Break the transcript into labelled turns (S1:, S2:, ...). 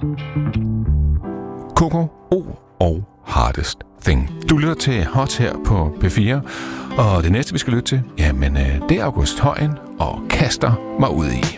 S1: Coco O og Hardest Thing. Du lytter til Hot her på P4, og det næste, vi skal lytte til, jamen, det er August Højen og Kaster mig ud i.